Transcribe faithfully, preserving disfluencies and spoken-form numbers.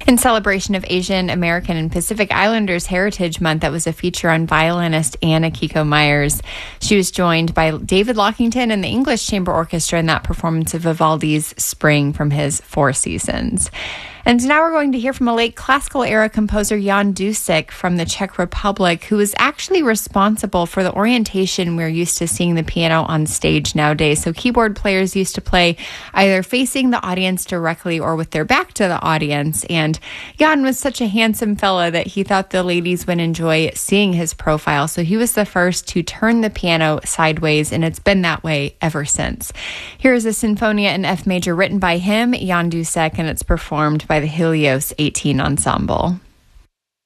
In celebration of Asian American and Pacific Islanders Heritage Month, that was a feature on violinist Anna Kiko Myers. She was joined by David Lockington and the English Chamber Orchestra in that performance of Vivaldi's Spring from his Four Seasons. And now we're going to hear from a late classical era composer, Jan Dušek from the Czech Republic, who was actually responsible for the orientation we're used to seeing the piano on stage nowadays. So keyboard players used to play either facing the audience directly or with their back to the audience. And Jan was such a handsome fella that he thought the ladies would enjoy seeing his profile. So he was the first to turn the piano sideways, and it's been that way ever since. Here is a Sinfonia in F major written by him, Jan Dušek, and it's performed by the Helios eighteen Ensemble.